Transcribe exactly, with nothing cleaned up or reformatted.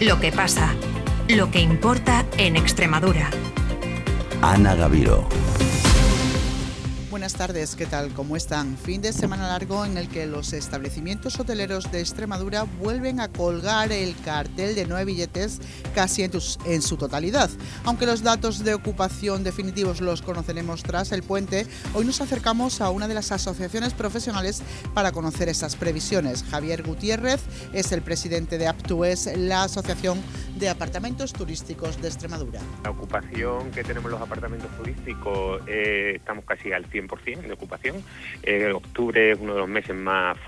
Lo que pasa, lo que importa en Extremadura. Ana Gaviro. Buenas tardes, ¿qué tal? ¿Cómo están? Fin de semana largo en el que los establecimientos hoteleros de Extremadura vuelven a colgar el cartel de nueve billetes casi en, tus, en su totalidad. Aunque los datos de ocupación definitivos los conoceremos tras el puente, hoy nos acercamos a una de las asociaciones profesionales para conocer esas previsiones. Javier Gutiérrez es el presidente de Aptues, la Asociación de Apartamentos Turísticos de Extremadura. La ocupación que tenemos en los apartamentos turísticos, eh, estamos casi al cien por cien de ocupación. Eh, octubre es uno de los meses más